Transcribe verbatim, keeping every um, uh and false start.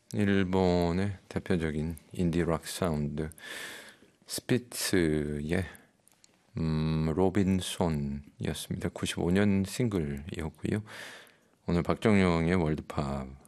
일본의 대표적인 인디락 사운드 스피츠의 음, 로빈손이었습니다. 구십오 년 싱글이었고요. 오늘 박정영의 월드팝